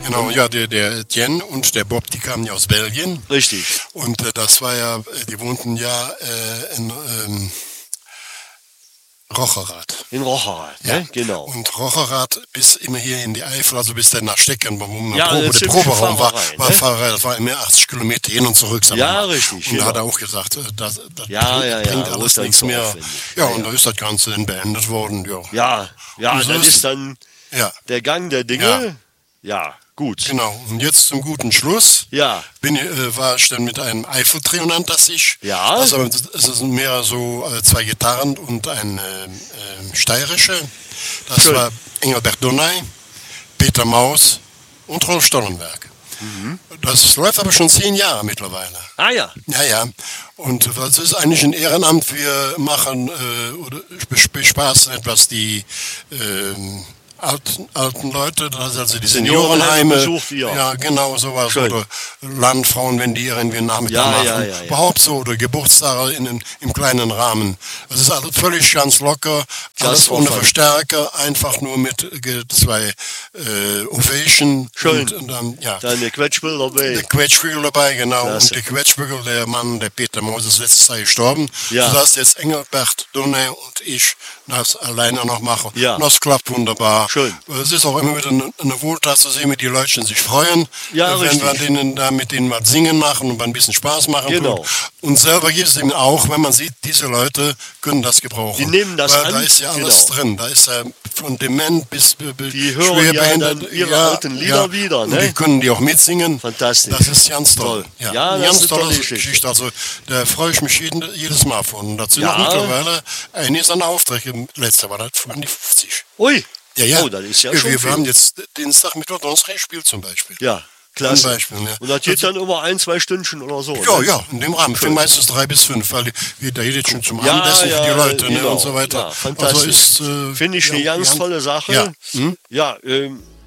Genau, ja, der Etienne und der Bob, die kamen ja aus Belgien. Richtig. Und das war ja, die wohnten ja in Rocherath. In Rocherath, Ja, ne? Genau. Und Rocherath bis immer hier in die Eifel, also bis dann nach Stecken, wo Ja, der ziemliche Proberaum war, Fahrerei, war ne? Fahrerei, das war immer 80 Kilometer hin und zurück. Sagen wir Ja, mal. richtig, Und da hat er genau. auch gesagt, das Ja, bringt wo alles ist dann nichts so mehr. aufwendig? Ja, Ja, und ja. da ist das Ganze dann beendet worden. Ja, Ja, Und so das ist- ist dann ja, der Gang der Dinge. Ja, gut. genau. Und jetzt zum guten Schluss. Ja, War ich dann mit einem Eifeltrio, nannte das sich. Ja. Also es sind mehr so zwei Gitarren und ein steirische. Das Schön. war Engelbert Donay, Peter Maus und Rolf Stollenberg. Das läuft aber schon 10 Jahre mittlerweile. ah ja, Ja, ja. Und das ist eigentlich ein Ehrenamt. Wir machen oder bespaßen etwas die alten Leute, also die Seniorenheime Seniorenheime. besucht ihr. Ja, genau, sowas. Schön. Oder Landfrauen, wenn die irgendwie Nachmittag Ja, machen. ja, ja. Überhaupt so. Oder Geburtstage im kleinen Rahmen. Das ist alles völlig ganz locker. Alles ohne offen. Verstärker. Einfach nur mit 2 Ovation. Schön. Und dann, ja. deine Quetschbilder Der dabei. Quetschbügel dabei, genau. Klasse. Und der Quetschbügel, der Mann, der Peter Moses, letztes Jahr gestorben. Ja. Sodass jetzt Engelbert, Donner und ich das alleine noch machen. Ja. Und das klappt wunderbar. Schön. Es ist auch immer wieder eine Wohltat zu sehen, wie die Leute sich freuen. Ja, wenn wir richtig. mit denen was singen machen und ein bisschen Spaß machen. Genau. tun. Und selber gibt es eben auch, wenn man sieht, diese Leute können das gebrauchen. Die nehmen das Weil an, da ist ja alles genau. drin. Da ist ja von dement bis Die hören ja dann ihre alten Lieder wieder, Und ne? die können die auch mitsingen. Fantastisch. Das ist ganz toll. Toll. Ja, eine das ganz ist eine tolle tolle Geschichte. Also da freue ich mich jedes Mal von. Und dazu Ja. noch mittlerweile einiges an Aufträge. Letzter war das an die 50. Ui, Ja, ja. Oh, das ist ja schon wir viel. haben jetzt Dienstag mit uns gespielt zum Beispiel. ja, klasse. Zum Beispiel, ja. Und das geht dann über 1-2 Stündchen oder so. Ja, ne? ja, in dem Rahmen. Für meistens 3 bis 5, weil da geht jetzt schon zum Ja, Abendessen für die ja, Leute ne, genau. und so weiter. Ja, fantastisch. Also ist, Finde ich eine ganz tolle Sache. Ja. Ja,